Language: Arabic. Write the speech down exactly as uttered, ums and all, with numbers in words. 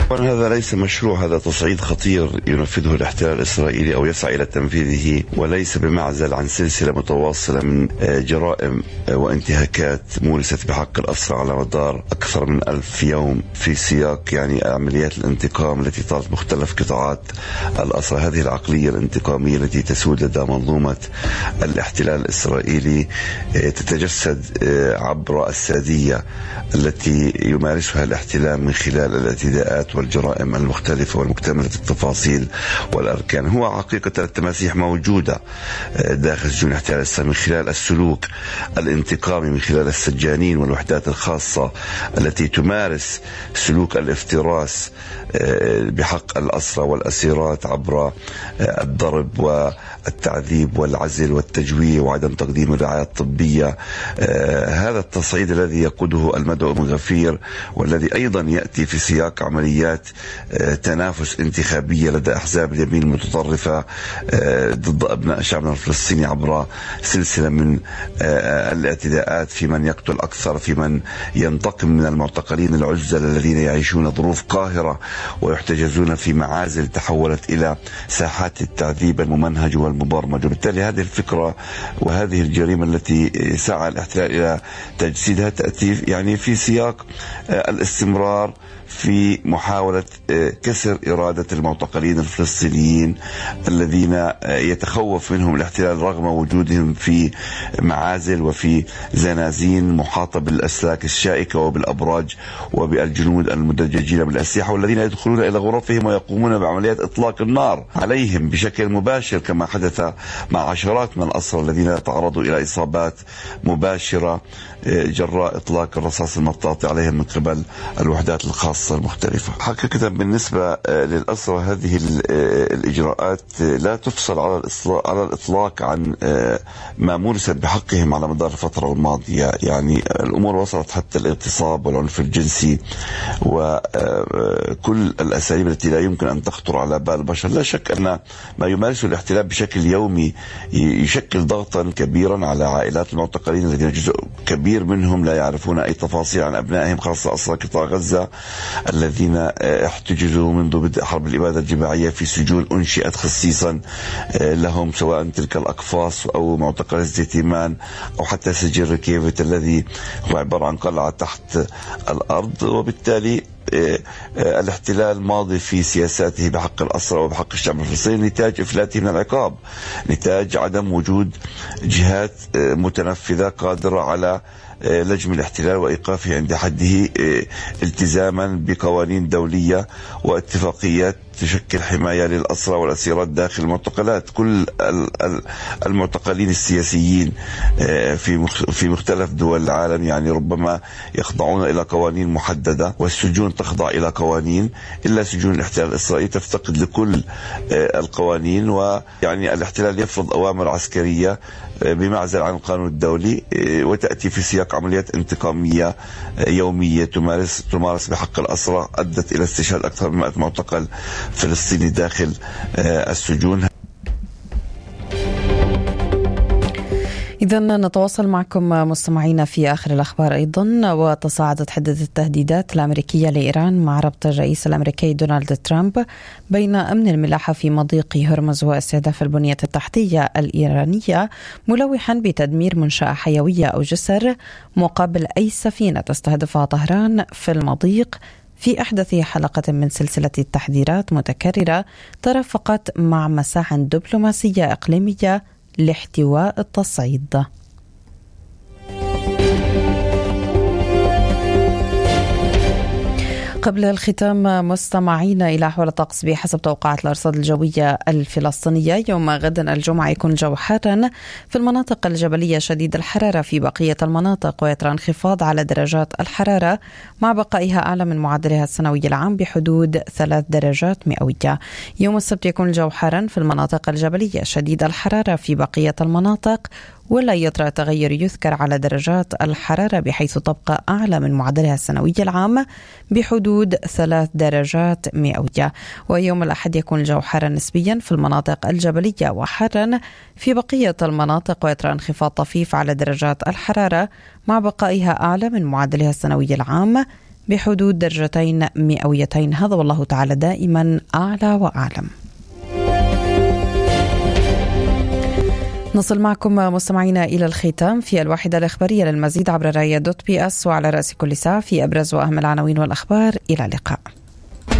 هذا ليس مشروع، هذا تصعيد خطير ينفذه الاحتلال الإسرائيلي أو يسعى إلى تنفيذه، وليس بمعزل عن سلسلة متواصلة من جرائم وانتهاكات مورست بحق الأسرى على مدار أكثر من ألف يوم في سياق يعني عمليات الانتقام التي طالت مختلف قطاعات الأسرى. هذه العقلية الانتقامية التي تسود لدى منظومة الاحتلال الإسرائيلي تتجسد عبر السادية التي يمارسها الاحتلال من خلال الاعتداءات والجرائم المختلفة والمكتملة التفاصيل والأركان. هو حقيقة التماسيح موجودة داخل سجون الاحتلال الإسرائيلي من خلال السلوك الانتقامي، من خلال السجانين والوحدات الخاصة التي تمارس سلوك الافتراس بحق الأسرى والأسيرات عبر الضرب والتعذيب والعزل والتجويع وعدم تقديم الرعاية الطبية. هذا التصعيد الذي يقوده المدعو ابن غفير، والذي أيضا يأتي في سياق عمليات تنافس انتخابية لدى أحزاب اليمين المتطرفة ضد أبناء شعبنا الفلسطيني عبر سلسلة من الاعتداءات في من يقتل أكثر، في من ينتقم من المعتقلين العزل الذين يعيشون ظروف قاهرة ويحتجزون في معازل تحولت إلى ساحات التعذيب الممنهج والمبرمج. وبالتالي هذه الفكرة وهذه الجريمة التي سعى الاحتلال إلى تجسيدها تأتي يعني في سياق الاستمرار في محاولة كسر إرادة المعتقلين الفلسطينيين الذين يتخوف منهم الاحتلال رغم وجودهم في معازل وفي زنازين محاطة بالأسلاك الشائكة وبالأبراج وبالجنود المدججين بالأسلحة، والذين يدخلون إلى غرفهم ويقومون بعمليات إطلاق النار عليهم بشكل مباشر كما حدث مع عشرات من الأسرى الذين تعرضوا إلى إصابات مباشرة جراء إطلاق الرصاص المطاطي عليهم من قبل الوحدات الخاصة المختلفة. حقيقة بالنسبة للأسرى هذه الإجراءات لا تفصل على الإطلاق عن ما مورست بحقهم على مدار الفترة الماضية. يعني الأمور وصلت حتى الاغتصاب والعنف الجنسي وكل الأساليب التي لا يمكن أن تخطر على بال البشر. لا شك أن ما يمارسه الاحتلال بشكل يومي يشكل ضغطا كبيرا على عائلات المعتقلين الذين جزء كبير منهم لا يعرفون أي تفاصيل عن أبنائهم، خاصة أسرى قطاع غزة الذين احتجزوا منذ بدء حرب الإبادة الجماعية في سجون أنشئت خصيصا لهم، سواء تلك الأقفاص أو معتقل الزيتيمان أو حتى سجن ركيفت الذي هو عبارة عن قلعة تحت الأرض. وبالتالي الاحتلال ماضي في سياساته بحق الأسرى وبحق الشعب الفلسطيني نتاج إفلاته من العقاب، نتاج عدم وجود جهات متنفذة قادرة على لجم الاحتلال وإيقافه عند حده التزاما بقوانين دولية واتفاقيات تشكل حماية للأسرى والأسيرات داخل المعتقلات. كل المعتقلين السياسيين في مختلف دول العالم يعني ربما يخضعون إلى قوانين محددة، والسجون تخضع إلى قوانين، إلا سجون الاحتلال الإسرائيلي تفتقد لكل القوانين، ويعني الاحتلال يفرض أوامر عسكرية بمعزل عن القانون الدولي، وتأتي في سياق عمليات انتقامية يومية تمارس تمارس بحق الأسرى أدت إلى استشهاد أكثر من مئة معتقل فلسطيني داخل السجون. إذا نتواصل معكم مستمعينا في آخر الأخبار أيضا. وتصاعدت حدة التهديدات الأمريكية لإيران مع ربط الرئيس الأمريكي دونالد ترامب بين أمن الملاحة في مضيق هرمز واستهداف البنية التحتية الإيرانية، ملوحا بتدمير منشأة حيوية أو جسر مقابل أي سفينة تستهدفها طهران في المضيق في أحدث حلقة من سلسلة التحذيرات متكررة ترافقت مع مساعٍ دبلوماسية إقليمية لاحتواء التصعيد. قبل الختام مستمعينا إلى أحوال الطقس بحسب توقعات الأرصاد الجوية الفلسطينية. يوم غد الجمعة يكون الجو حارا في المناطق الجبلية شديد الحرارة في بقية المناطق، ويترى انخفاض على درجات الحرارة مع بقائها أعلى من معدلها السنوي العام بحدود ثلاث درجات مئوية. يوم السبت يكون الجو حارا في المناطق الجبلية شديد الحرارة في بقية المناطق، ولا يطرأ تغير يذكر على درجات الحرارة بحيث تبقى أعلى من معدلها السنوي العام بحدود ثلاث درجات مئوية. ويوم الأحد يكون الجو حارا نسبيا في المناطق الجبلية وحارا في بقية المناطق، ويطرأ انخفاض طفيف على درجات الحرارة مع بقائها أعلى من معدلها السنوي العام بحدود درجتين مئويتين. هذا والله تعالى دائما أعلى وأعلم. نصل معكم مستمعينا إلى الختام في الواحدة الإخبارية. للمزيد عبر راية دوت بي اس وعلى رأس كل ساعة في أبرز وأهم العناوين والأخبار. إلى اللقاء.